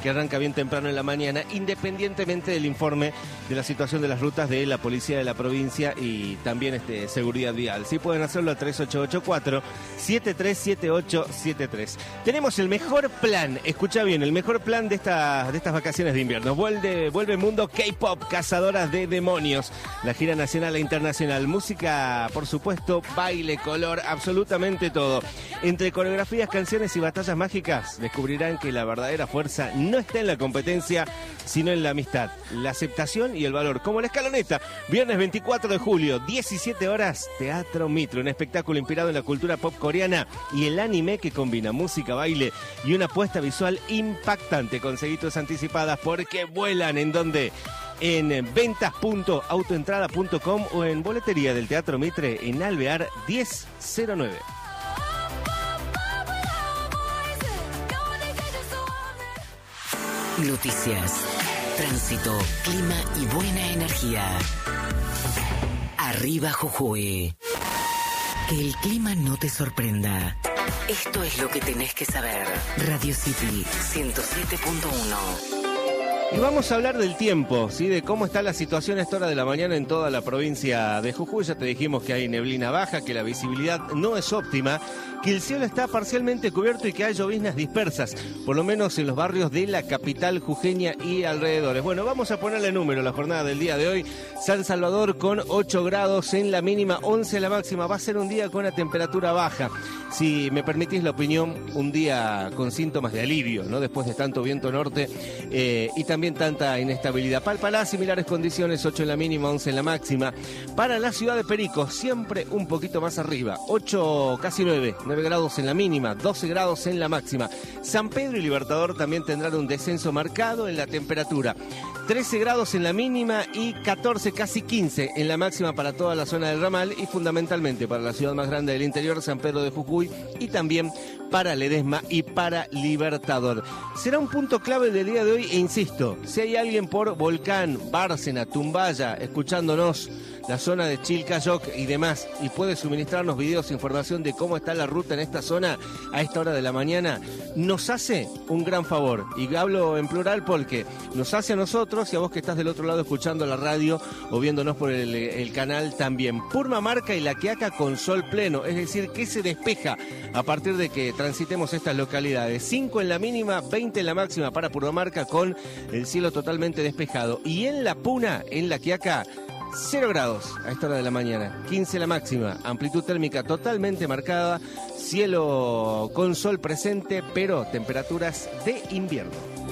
que arranca bien temprano en la mañana, independientemente del informe de la situación de las rutas de la policía de la provincia y también seguridad vial. Sí, pueden hacerlo al 3884-737873. Tenemos el mejor plan, escucha bien, el mejor plan de estas vacaciones de invierno. Vuelve Mundo K-Pop, Cazadoras de Demonios. La gira nacional e internacional. Música, por supuesto, baile, color, absolutamente todo. Entre coreografías, canciones y batallas mágicas, descubrirán que la verdadera fuerza no está en la competencia, sino en la amistad, la aceptación y el valor. Como La Escaloneta, viernes 24 de julio, 17 horas, Teatro Mitre, un espectáculo inspirado en la cultura pop coreana y el anime que combina música, baile y una apuesta visual impactante. Conseguí tus anticipadas porque vuelan. ¿En dónde? En ventas.autoentrada.com o en boletería del Teatro Mitre en Alvear 1009. Noticias, tránsito, clima y buena energía. Arriba Jujuy. Que el clima no te sorprenda. Esto es lo que tenés que saber. Radio City 107.1. Y vamos a hablar del tiempo, ¿sí? De cómo está la situación a esta hora de la mañana en toda la provincia de Jujuy. Ya te dijimos que hay neblina baja, que la visibilidad no es óptima, que el cielo está parcialmente cubierto y que hay lloviznas dispersas, por lo menos en los barrios de la capital jujeña y alrededores. Bueno, vamos a ponerle número a la jornada del día de hoy. San Salvador con 8 grados en la mínima, 11 en la máxima. Va a ser un día con una temperatura baja. Si me permitís la opinión, un día con síntomas de alivio, ¿no? Después de tanto viento norte y también tanta inestabilidad. Palpalá, similares condiciones, 8 en la mínima, 11 en la máxima. Para la ciudad de Perico, siempre un poquito más arriba, 8, casi 9 grados en la mínima, 12 grados en la máxima. San Pedro y Libertador también tendrán un descenso marcado en la temperatura. 13 grados en la mínima y 14, casi 15 en la máxima para toda la zona del ramal y fundamentalmente para la ciudad más grande del interior, San Pedro de Jujuy, y también para Ledesma y para Libertador. Será un punto clave del día de hoy e insisto, si hay alguien por Volcán, Bárcena, Tumbaya, escuchándonos, la zona de Chilcayoc y demás, y puede suministrarnos videos e información de cómo está la ruta en esta zona a esta hora de la mañana, nos hace un gran favor. Y hablo en plural porque nos hace a nosotros y a vos que estás del otro lado escuchando la radio o viéndonos por el canal también. Purmamarca y La Quiaca con sol pleno, es decir, que se despeja a partir de que transitemos estas localidades. 5 en la mínima, 20 en la máxima para Purmamarca con el cielo totalmente despejado. Y en La Puna, en La Quiaca, 0 grados a esta hora de la mañana, 15 la máxima, amplitud térmica totalmente marcada, cielo con sol presente, pero temperaturas de invierno.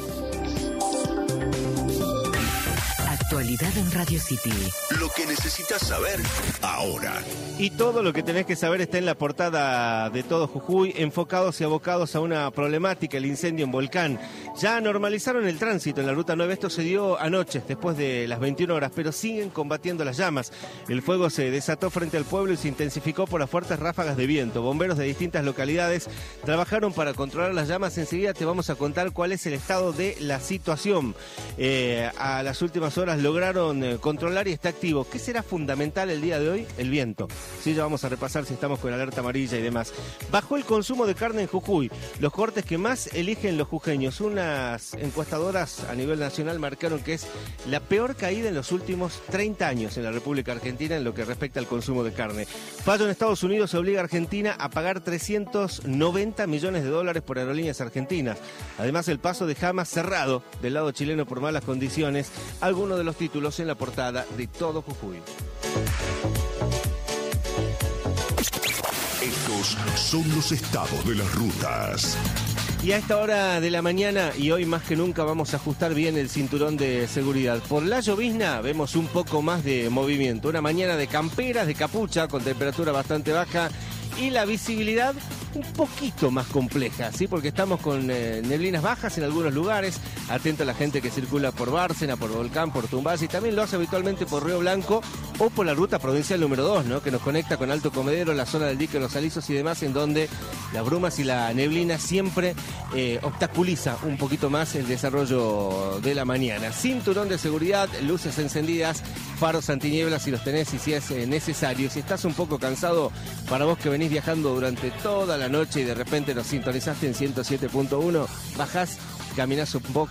Actualidad en Radio City. Lo que necesitas saber ahora. Y todo lo que tenés que saber está en la portada de Todo Jujuy, enfocados y abocados a una problemática, el incendio en Volcán. Ya normalizaron el tránsito en la Ruta 9, esto se dio anoche, después de las 21 horas, pero siguen combatiendo las llamas. El fuego se desató frente al pueblo y se intensificó por las fuertes ráfagas de viento. Bomberos de distintas localidades trabajaron para controlar las llamas. Enseguida te vamos a contar cuál es el estado de la situación. A las últimas horas lograron controlar y está activo. ¿Qué será fundamental el día de hoy? El viento. Sí, ya vamos a repasar si estamos con alerta amarilla y demás. Bajó el consumo de carne en Jujuy, los cortes que más eligen los jujeños. Unas encuestadoras a nivel nacional marcaron que es la peor caída en los últimos 30 años en la República Argentina en lo que respecta al consumo de carne. Fallo en Estados Unidos obliga a Argentina a pagar $390 millones por aerolíneas argentinas. Además, el paso de Hamas cerrado del lado chileno por malas condiciones. Algunos de los títulos en la portada de Todo Jujuy. Estos son los estados de las rutas. Y a esta hora de la mañana, y hoy más que nunca, vamos a ajustar bien el cinturón de seguridad. Por la llovizna vemos un poco más de movimiento. Una mañana de camperas, de capucha, con temperatura bastante baja. Y la visibilidad un poquito más compleja, ¿sí? Porque estamos con neblinas bajas en algunos lugares. Atento a la gente que circula por Bárcena, por Volcán, por Tumbaya, y también lo hace habitualmente por Río Blanco o por la ruta provincial número 2, ¿no? Que nos conecta con Alto Comedero, la zona del dique, Los Alisos y demás, en donde las brumas y la neblina siempre obstaculiza un poquito más el desarrollo de la mañana. Cinturón de seguridad, luces encendidas, faros antinieblas si los tenés y si es necesario. Si estás un poco cansado, para vos que venís viajando durante toda la noche y de repente nos sintonizaste en 107.1, bajás, caminás un